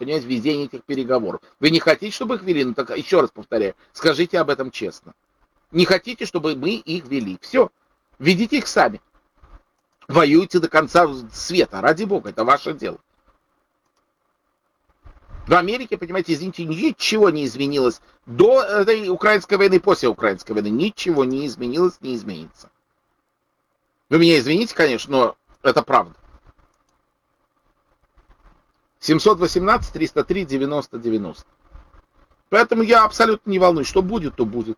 понимаете, ведения этих переговоров. Вы не хотите, чтобы их вели? Ну так еще раз повторяю, скажите об этом честно. Не хотите, чтобы мы их вели. Все, ведите их сами. Воюйте до конца света, ради бога, это ваше дело. В Америке, понимаете, извините, ничего не изменилось до этой украинской войны, после украинской войны. Ничего не изменилось, не изменится. Вы меня извините, конечно, но это правда. 718-303-90-90. Поэтому я абсолютно не волнуюсь. Что будет, то будет.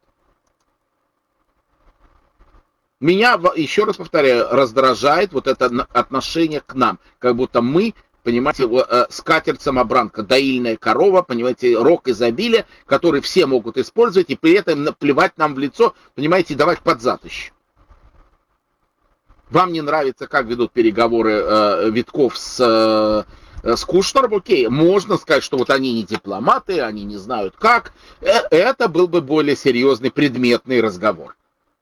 Меня, еще раз повторяю, раздражает вот это отношение к нам. Как будто мы, понимаете, скатерть-самобранка, доильная корова, понимаете, рог изобилия, который все могут использовать, и при этом плевать нам в лицо, понимаете, давать под зад еще. Вам не нравится, как ведут переговоры Витков с Кушнером, окей, можно сказать, что вот они не дипломаты, они не знают как. Это был бы более серьезный предметный разговор.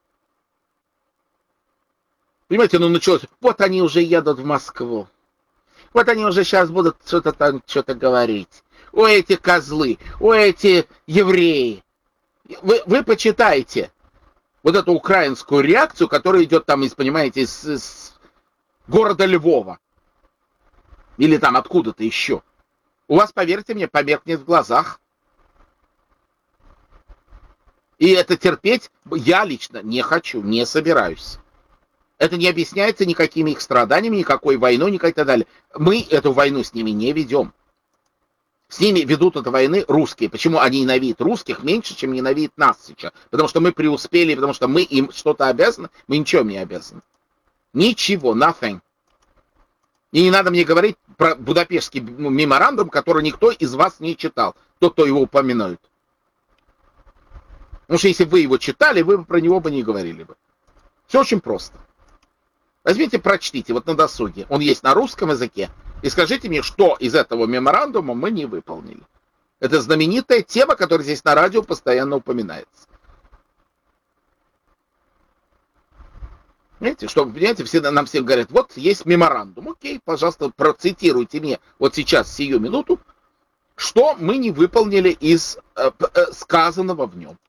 Понимаете, ну началось, вот они уже едут в Москву. Вот они уже сейчас будут что-то там, что-то говорить. Ой, эти козлы, ой, эти евреи. Вы почитайте вот эту украинскую реакцию, которая идет там, понимаете, из города Львова. Или там откуда-то еще. У вас, поверьте мне, померкнет в глазах. И это терпеть я лично не хочу, не собираюсь. Это не объясняется никакими их страданиями, никакой войной, никак и так далее. Мы эту войну с ними не ведем. С ними ведут эту войны русские. Почему они ненавидят русских меньше, чем ненавидят нас сейчас? Потому что мы преуспели, потому что мы им что-то обязаны. Мы ничего им не обязаны. Ничего, nothing. И не надо мне говорить про Будапештский меморандум, который никто из вас не читал. Тот, кто его упоминает. Потому что если бы вы его читали, вы бы про него бы не говорили бы. Все очень просто. Возьмите, прочтите, вот на досуге. Он есть на русском языке. И скажите мне, что из этого меморандума мы не выполнили. Это знаменитая тема, которая здесь на радио постоянно упоминается. Понимаете, что, понимаете, все, нам всем говорят, вот есть меморандум. Окей, пожалуйста, процитируйте мне вот сейчас, сию минуту, что мы не выполнили из сказанного в нем.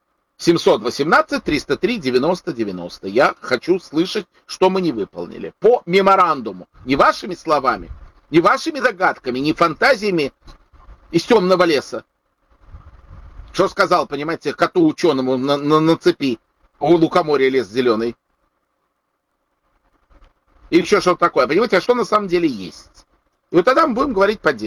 718-303-90-90. Я хочу слышать, что мы не выполнили. По меморандуму. Не вашими словами, не вашими догадками, не фантазиями из темного леса. Что сказал, понимаете, коту ученому на цепи у лукоморья лес зеленый. Или еще что-то такое. Понимаете, а что на самом деле есть. И вот тогда мы будем говорить по делу.